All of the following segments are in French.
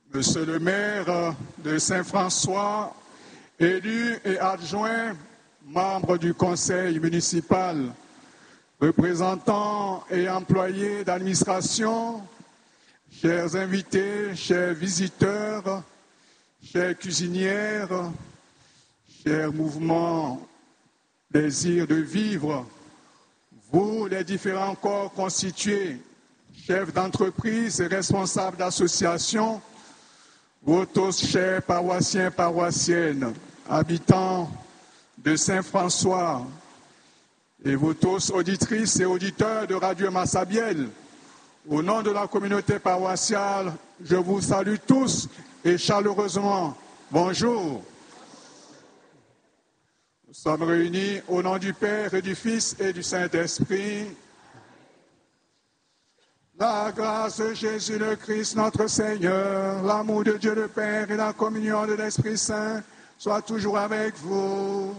Monsieur le maire de Saint-François, élu et adjoint, membre du conseil municipal, représentants et employés d'administration, chers invités, chers visiteurs, chères cuisinières, chers mouvements désir de vivre, vous, les différents corps constitués, chefs d'entreprise et responsables d'associations, vous tous, chers paroissiens, paroissiennes, habitants de Saint-François, et vous tous, auditrices et auditeurs de Radio Massabielle, au nom de la communauté paroissiale, je vous salue tous et chaleureusement. Bonjour. Nous sommes réunis au nom du Père et du Fils et du Saint-Esprit. La grâce de Jésus le Christ, notre Seigneur, l'amour de Dieu le Père et la communion de l'Esprit Saint soient toujours avec vous.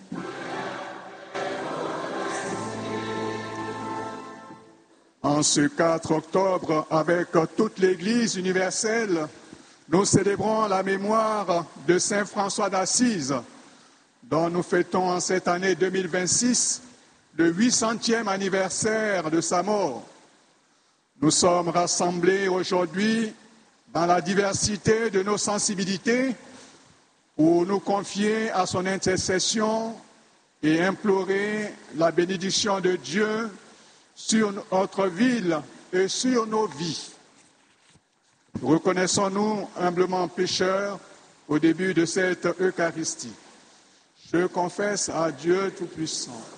En ce 4 octobre, avec toute l'Église universelle, nous célébrons la mémoire de Saint François d'Assise, dont nous fêtons en cette année 2026 le 800e anniversaire de sa mort. Nous sommes rassemblés aujourd'hui dans la diversité de nos sensibilités pour nous confier à son intercession et implorer la bénédiction de Dieu sur notre ville et sur nos vies. Reconnaissons-nous humblement pécheurs au début de cette Eucharistie. Je confesse à Dieu Tout-Puissant